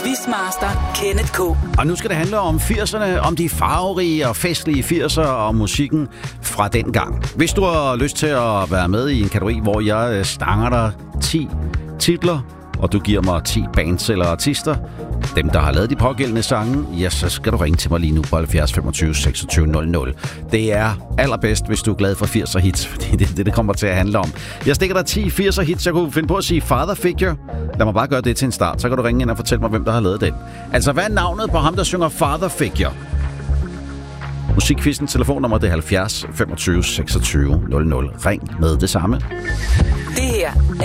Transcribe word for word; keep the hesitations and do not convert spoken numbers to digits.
Quizmaster Kenneth K. Og nu skal det handle om firserne, om de farverige og festlige firser og musikken fra den gang. Hvis du har lyst til at være med i en kategori, hvor jeg stanger dig ti titler, og du giver mig ti bands eller artister, dem der har lavet de pågældende sange, ja, så skal du ringe til mig lige nu på halvfjerds femogtyve seksogtyve nul nul. Det er allerbedst, hvis du er glad for firser hits, fordi det er det, det kommer til at handle om. Jeg stikker dig ti firser hits, jeg kunne finde på at sige Father Figure. Lad mig bare gøre det til en start, så kan du ringe ind og fortælle mig, hvem der har lavet den. Altså, hvad er navnet på ham, der synger Father Figure? Musikquizzen telefonnummer det er halvfjerds femogtyve seksogtyve nul nul. Ring med det samme. Det her